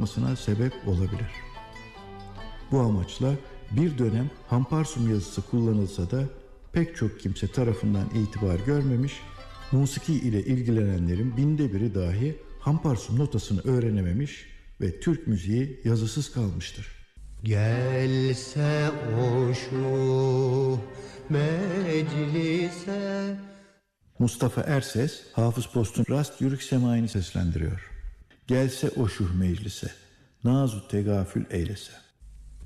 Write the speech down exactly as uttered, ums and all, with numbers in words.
kalkmasına sebep olabilir. Bu amaçla bir dönem Hamparsum yazısı kullanılsa da pek çok kimse tarafından itibar görmemiş, musiki ile ilgilenenlerin binde biri dahi Hamparsum notasını öğrenememiş ve Türk müziği yazısız kalmıştır. Gelse o şu meclise. Mustafa Erses, Hafız Post'un Rast Yürük Semai'ni seslendiriyor. Gelse o şuh meclise, nazu tegafül eylese.